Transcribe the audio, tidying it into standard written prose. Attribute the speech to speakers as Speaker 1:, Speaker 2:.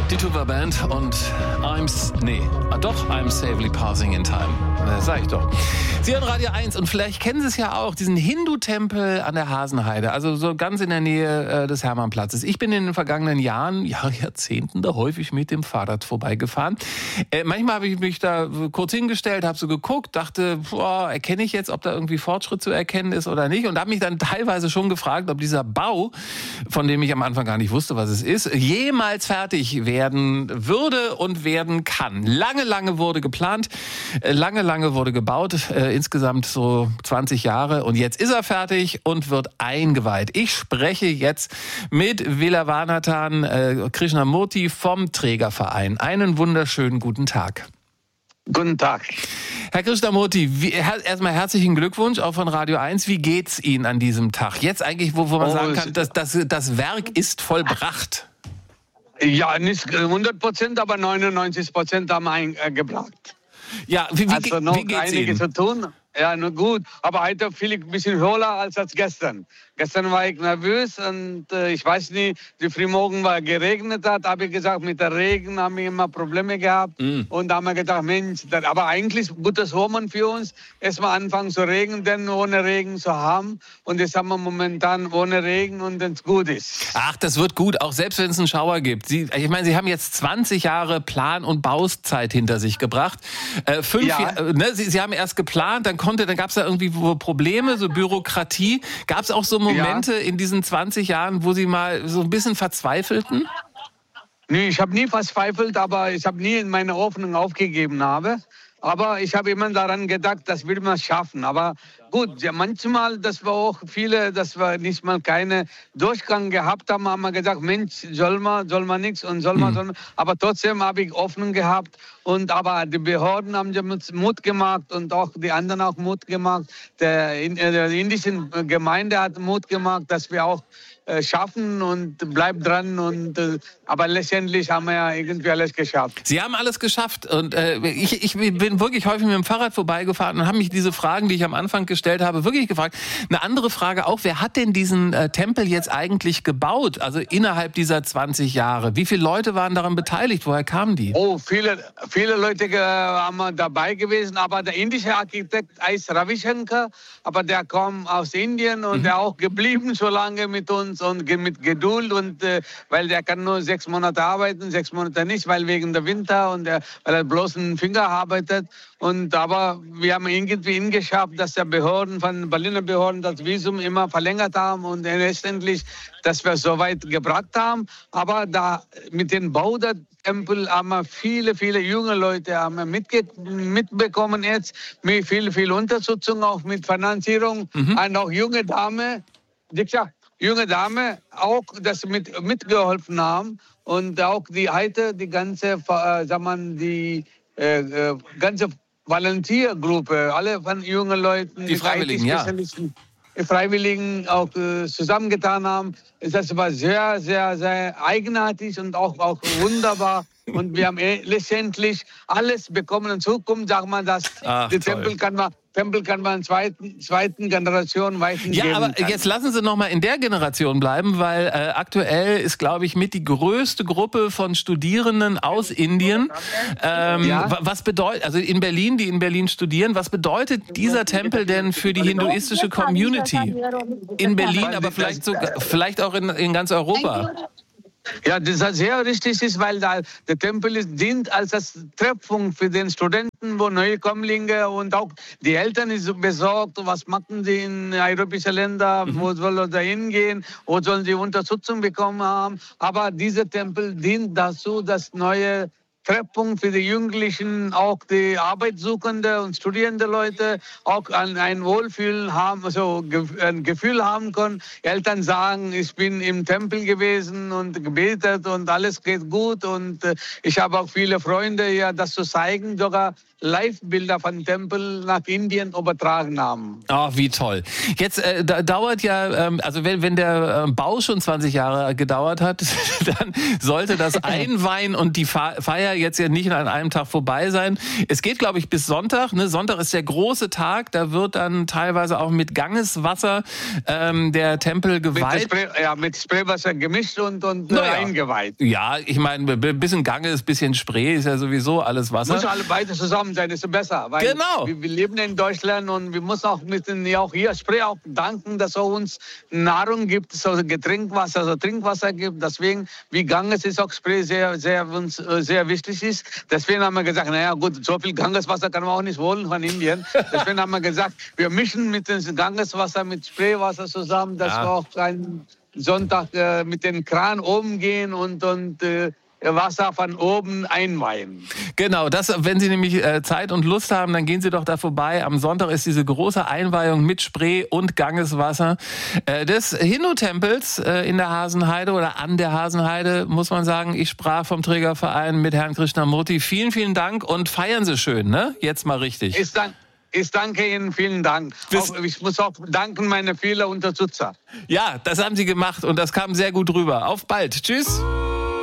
Speaker 1: Die Tuba Band und I'm Safely Passing in Time. Sag ich doch. Sie hören Radio 1 und vielleicht kennen Sie es ja auch, diesen Hindu-Tempel an der Hasenheide, also so ganz in der Nähe des Hermannplatzes. Ich bin in den vergangenen Jahrzehnten da häufig mit dem Fahrrad vorbeigefahren. Manchmal habe ich mich da kurz hingestellt, habe so geguckt, dachte, erkenne ich jetzt, ob da irgendwie Fortschritt zu erkennen ist oder nicht, und habe mich dann teilweise schon gefragt, ob dieser Bau, von dem ich am Anfang gar nicht wusste, was es ist, jemals fertig werden würde und werden kann. Lange wurde geplant, lange wurde gebaut, insgesamt so 20 Jahre, und jetzt ist er fertig und wird eingeweiht. Ich spreche jetzt mit Vilavanathan Krishnamurti vom Trägerverein. Einen wunderschönen guten Tag.
Speaker 2: Guten Tag.
Speaker 1: Herr Krishnamurti, erstmal herzlichen Glückwunsch auch von Radio 1. Wie geht's Ihnen an diesem Tag? Jetzt eigentlich, wo man sagen kann, dass das Werk ist vollbracht.
Speaker 2: Ja, nicht 100%, aber 99% haben eingebracht.
Speaker 1: Ja, wie geht's Ihnen?
Speaker 2: Also noch einiges zu tun. Ja, nur gut. Aber heute fühle ich ein bisschen höher als gestern. Gestern war ich nervös und ich weiß nicht, wie frühmorgen war geregnet hat, habe ich gesagt, mit der Regen haben wir immer Probleme gehabt. Und da haben wir gedacht, Mensch, aber eigentlich gutes Omen für uns. Erstmal anfangen zu regnen, denn ohne Regen zu haben. Und jetzt haben wir momentan ohne Regen und wenn es gut ist.
Speaker 1: Ach, das wird gut, auch selbst wenn es einen Schauer gibt. Sie haben jetzt 20 Jahre Plan- und Bauzeit hinter sich gebracht. 5 Jahre, ne? Sie haben erst geplant, dann gab es da irgendwie Probleme, so Bürokratie. Gab es auch so Momente in diesen 20 Jahren, wo Sie mal so ein bisschen verzweifelten?
Speaker 2: Nee, ich habe nie verzweifelt, aber ich habe nie meine Hoffnung aufgegeben. Aber ich habe immer daran gedacht, das will man schaffen. Aber gut, ja, manchmal, dass wir nicht mal keine Durchgang gehabt haben, haben wir gesagt, Mensch, soll man nichts und soll man. Aber trotzdem habe ich Hoffnung gehabt. Aber die Behörden haben Mut gemacht und auch die anderen auch Mut gemacht. Der indischen Gemeinde hat Mut gemacht, dass wir auch schaffen und bleibt dran. Aber letztendlich haben wir ja irgendwie alles geschafft.
Speaker 1: Sie haben alles geschafft. Und ich bin wirklich häufig mit dem Fahrrad vorbeigefahren und habe mich diese Fragen, die ich am Anfang gestellt habe, wirklich gefragt. Eine andere Frage auch, wer hat denn diesen Tempel jetzt eigentlich gebaut? Also innerhalb dieser 20 Jahre. Wie viele Leute waren daran beteiligt? Woher kamen die?
Speaker 2: Oh, viele Leute haben dabei gewesen. Aber der indische Architekt heißt Ravi Shankar. Aber der kam aus Indien und der auch geblieben so lange mit uns und mit Geduld. Weil der kann nur 6 Monate arbeiten, 6 Monate nicht, weil wegen der Winter und weil er bloß einen Finger arbeitet. Aber wir haben irgendwie geschafft, dass der Berliner Behörden das Visum immer verlängert haben und letztendlich, dass wir so weit gebracht haben. Aber da mit dem Bau der Tempel haben wir viele junge Leute haben wir mitbekommen jetzt, mit viel Unterstützung auch mit Finanzierung und auch junge Dame auch, das mitgeholfen haben und auch die ganze Volontiergruppe, alle von jungen Leuten,
Speaker 1: die Freiwilligen,
Speaker 2: die Freiwilligen auch zusammengetan haben. Das war sehr, sehr, sehr eigenartig und auch wunderbar. Und wir haben letztendlich alles bekommen. In Zukunft sagt man, dass der Tempel kann man zweiten Generation weitergeben.
Speaker 1: Ja, aber jetzt lassen Sie noch mal in der Generation bleiben, weil aktuell ist, glaube ich, mit die größte Gruppe von Studierenden aus Indien. Was bedeutet, also in Berlin, die in Berlin studieren, was bedeutet dieser Tempel denn für die hinduistische Community in Berlin, aber vielleicht auch in ganz Europa?
Speaker 2: Ja, das ist sehr richtig ist, weil der Tempel dient als das Treffpunkt für den Studenten, wo Neukommlinge und auch die Eltern sind besorgt, was machen sie in europäischen Ländern, wo sollen sie hingehen, wo sollen sie Unterstützung bekommen haben. Aber dieser Tempel dient dazu, dass neue Treffpunkt für die Jugendlichen, auch die Arbeitssuchende und studierende Leute auch ein Wohlfühlen haben, also ein Gefühl haben können. Eltern sagen, ich bin im Tempel gewesen und gebetet und alles geht gut und ich habe auch viele Freunde, ja, das zu zeigen, sogar Live-Bilder von Tempel nach Indien übertragen haben.
Speaker 1: Ach, wie toll. Jetzt dauert ja, also wenn der Bau schon 20 Jahre gedauert hat, dann sollte das Einweihen und die Feier jetzt ja nicht an einem Tag vorbei sein. Es geht, glaube ich, bis Sonntag. Ne? Sonntag ist der große Tag. Da wird dann teilweise auch mit Gangeswasser der Tempel geweiht.
Speaker 2: Mit Spraywasser gemischt und eingeweiht.
Speaker 1: Ja, ich meine, ein bisschen Ganges, ein bisschen Spray ist ja sowieso alles Wasser.
Speaker 2: Muss alle beide zusammen sein, ist besser. Weil
Speaker 1: genau.
Speaker 2: Wir leben in Deutschland und wir müssen auch auch hier Spray auch danken, dass er uns Nahrung gibt, so Getrinkwasser, so Trinkwasser gibt. Deswegen, wie Ganges ist auch Spray uns sehr wichtig ist. Deswegen haben wir gesagt, naja gut, so viel Gangeswasser kann man auch nicht holen von Indien. Deswegen haben wir gesagt, wir mischen mit dem Gangeswasser, mit Spraywasser zusammen, dass wir auch einen Sonntag mit dem Kran oben gehen und Wasser von oben einweihen.
Speaker 1: Genau, wenn Sie nämlich Zeit und Lust haben, dann gehen Sie doch da vorbei. Am Sonntag ist diese große Einweihung mit Spray und Gangeswasser des Hindu-Tempels in der Hasenheide oder an der Hasenheide, muss man sagen. Ich sprach vom Trägerverein mit Herrn Krishnamurti. Vielen, vielen Dank und feiern Sie schön, ne? Jetzt mal richtig.
Speaker 2: Ich danke Ihnen, vielen Dank. Ich muss auch danken meine vielen Unterstützer.
Speaker 1: Ja, das haben Sie gemacht und das kam sehr gut rüber. Auf bald. Tschüss.